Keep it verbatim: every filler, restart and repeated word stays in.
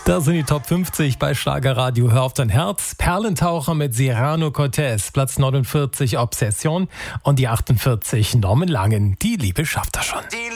Das sind die Top fünfzig bei Schlagerradio. Hör auf dein Herz. Perlentaucher mit Cyrano Cortez. Platz neunundvierzig Obsession. Und die achtundvierzig Norman Langen. Die Liebe schafft er schon. Die